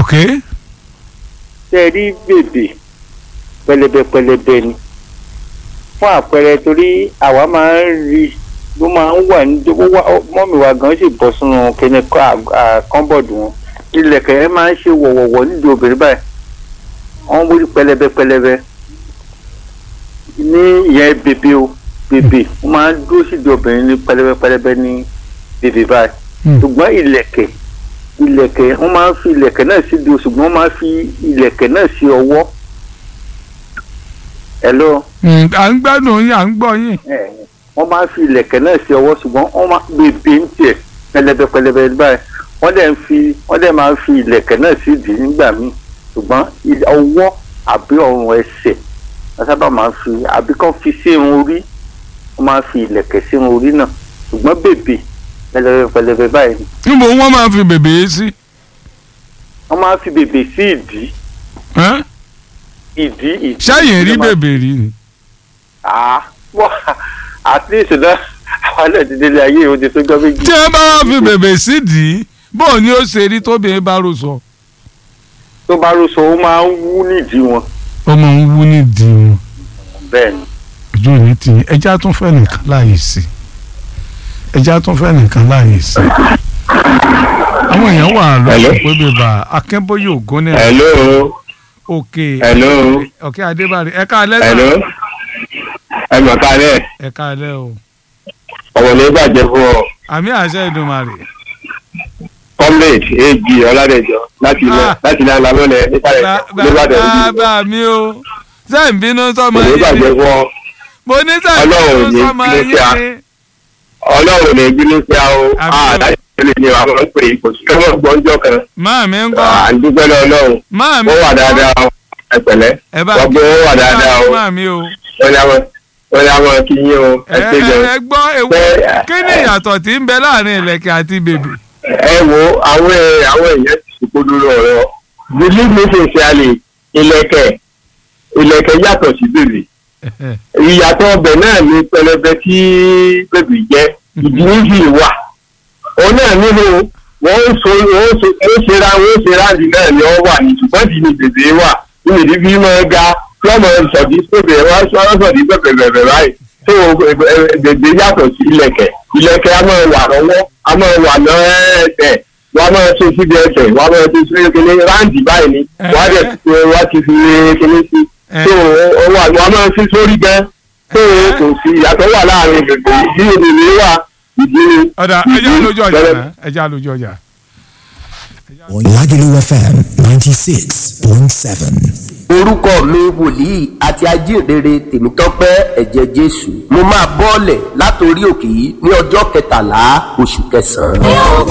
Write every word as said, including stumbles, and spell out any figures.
ok. ṣe rí bèbè pẹlẹbẹ pẹlẹbẹ ni fún àpẹẹrẹ torí àwa máa ń rí ló máa ń wà ní mọ́mì wa gan sì bọ́ sínú kíní kọ́ńbọ̀dù wọn ilẹ̀kẹ̀ ẹ máa ń ṣe wọ̀wọ̀wọ̀ nídìí obìnrin báyìí wọ́n wí pẹlẹbẹ pẹlẹbẹ ní ìyẹn bèbè o bèbè wọ́n máa ń dúró sídìí obìnrin ní pẹlẹbẹ pẹlẹbẹ ní bèbè báyìí ṣùgbọ́n ilẹ̀kẹ̀ ilẹ̀kẹ̀ wọ́n máa ń fi ilẹ̀kẹ̀ náà sídìí o ṣùgbọ́n wọ́n máa ń fi ilẹ̀kẹ̀ náà sí ọwọ́. Hello. à ń gbádùn yín à ń gbọ́ yín. wọ́n máa ń fi ilẹ̀kẹ̀ náà sí ọwọ́ ṣùgbọ́n wọ́n máa bèbè ń tiẹ̀ pẹlẹbẹ pẹlẹbẹ báyìí wọ́n dẹ̀ ń fi wọ́n dẹ̀ máa ń fi ilẹ̀kẹ̀ náà sí ìdí nígbà míì ṣùgbọ́n ọwọ́ àbí ọrùn ẹsẹ̀ wọ́n sábà máa ń fi àbí kán fi sí irun orí wọ́n máa ń fi ilẹ̀kẹ̀ sí irun orí náà ṣùgbọ́n bèbè pẹlẹbẹ pẹlẹbẹ báyìí. níbo wọ́n máa ń fi bèbè yé sí. wọ́n máa ń fi bèbè sí ìdí. ìdí ìdí. ṣáyẹn rí bèbè rí ni. ah wọ́n at least náà àwọn náà ti délé ayé òde tó gbọ́ méjì. tí wọ́n bá wá fi bèbè sídìí bóun ni ó ṣe rí tóbìnrin bá rò sọ. tó bá rò sọ ó máa ń wú nídìí wọn. ó máa ń wú nídìí wọn. bẹ́ẹ̀ni. ojú ò ní tì í ẹja tún fẹ́ nìkan láàyè sí ẹja tún fẹ́ nìkan láàyè sí. àwọn èèyàn wà lọ́wọ́ pé bèbà akẹ́bóyè ògún ní. hello. òkè. hello. òkè adébárì ẹ káalẹ́ sà. hello. ẹ mọ̀ kálẹ̀. ẹ káalẹ́ o. ọ̀wọ̀ ní bàjẹ́ fún ọ. àmì àṣẹ Èdùmàrè. comrade ag ọládẹjọ láti ilẹ láti ilẹ alamọlẹ nípàdé nípàdé ìlú. bàbá mi o ṣé ń bínú sọmọ yìí ni. ọ̀wọ̀ ní bàjẹ́ fún ọ. mo ní ṣé ń bínú sọmọ yìí ni. ọlọ́run ní bínú sí a o. àdájọ́ ilé ni wàá mọ̀ pé kò sí ọmọ gbọ́njọ́ kan. máa mi ń kọ́. à ń dúpẹ́ lọ ọlọ́run. máa mi ń kọ́. ó wà dáadáa o. ẹ pẹ̀lẹ́. ẹ bá kí ó wà dáadáa o. máa mi o. wọ́n ní àwọn wọ́n ní àwọn kí yín o. ẹ ṣe jọ. ẹ gbọ́ ewu kí ni ìyàtọ̀ tí ń bẹ láàrin ìlẹ̀kẹ̀ àti bèbè. ẹ wo àwọn àwọn èèyàn ti ṣèkó lórí ọ̀rọ̀ believe me sincerely ìlẹ̀kẹ̀ ìlẹ̀kẹ̀ yàtọ̀ sí bèbè ìyàtọ̀ ọbẹ̀ náà ní pẹlẹbẹ tí bèbè jẹ́ ìdí níbi ìwà òun náà nínú wọ́n ń so wọ́n ń ṣera wọ́n ń ṣera ìdí náà ni wọ́n wà ní ṣùgbọ́n ìdí ni bèbè wà nínú ìdí bí wọ́n ga tí wọ́n mọ̀ sọ̀dí bèbè wọ́n sọ̀dí bèbè bèbè báyìí tó bèbè yàtọ̀ sí ìlẹ̀kẹ̀ ìlẹ̀kẹ̀ a máa wà lọ́wọ́ a máa wà lọ́ ẹ̀ẹ́dẹ̀ wọ́n máa ṣe síbi ẹsẹ̀ wọ́n máa ṣe síbi kíní ráǹdì báyìí ni wọ́n á dẹ̀ ti wá ti fi kíní sí tó wọ́n máa ṣe sórí gan tó kò sí ìyàtọ̀ wà láàrin gbogbo ìdí òdìní wà ìdí. ọ̀dà ẹja lójú ọjà náà ẹja lójú ọjà. Lagelu F M ninety six point seven. orúkọ mi wòlíì àti ajínrere Tèmítọ́pẹ́ ẹ̀jẹ̀ Jésù mo máa bọ́ọ̀lẹ̀ látòrí òkè yìí ní ọjọ́ kẹtàlá oṣù kẹsàn-án.